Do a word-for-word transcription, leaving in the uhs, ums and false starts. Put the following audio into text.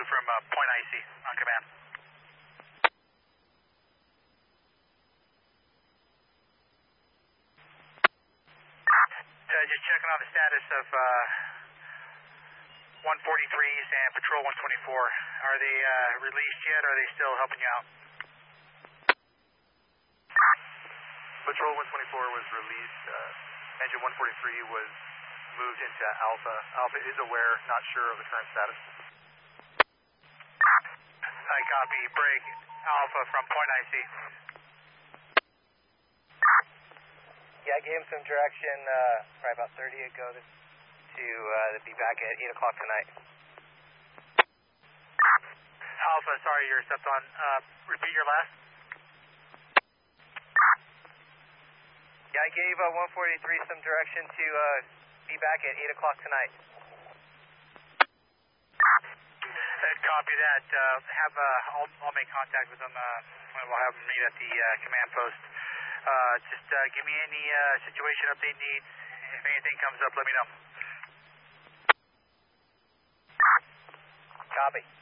Zulu from uh, Point Icy on command. Uh, just checking on the status of uh, one forty-threes and Patrol one twenty-four. Are they uh, released yet, or are they still helping you out? Patrol one twenty-four was released. Uh, engine one forty-three was moved into Alpha. Alpha is aware, not sure of the current status. I copy. Break Alpha from Point Icy. Yeah, I gave him some direction uh, probably about thirty ago to, to uh, be back at eight o'clock tonight. Alpha, sorry, you're stepped on. Uh, repeat your last. Yeah, I gave uh, one forty-three some direction to uh, be back at eight o'clock tonight. Uh, copy that. Uh, have uh, I'll, I'll make contact with them. Uh, we'll have them meet at the uh, command post. Uh, just uh, give me any uh, situation update needs. If anything comes up, let me know. Copy.